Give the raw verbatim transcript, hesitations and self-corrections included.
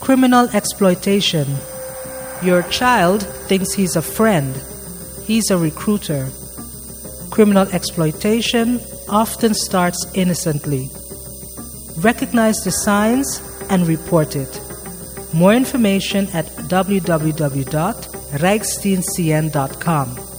Criminal exploitation. Your child thinks he's a friend. He's a recruiter. Criminal exploitation often starts innocently. Recognize the signs and report it. More information at w w w dot rijksdienst c n dot com.